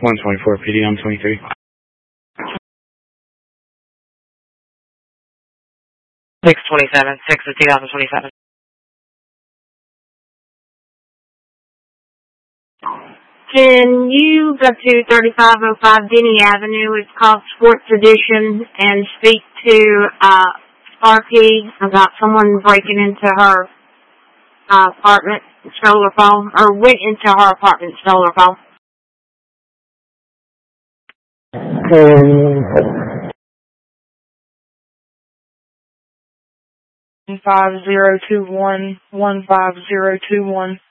124 PDM 23. Six 6 of 2027. Can you go to 3505 Denny Avenue? It's called Sports Edition, and speak to Sparky about someone breaking into her apartment, stole her phone, or went into her apartment, stole her phone. 15021.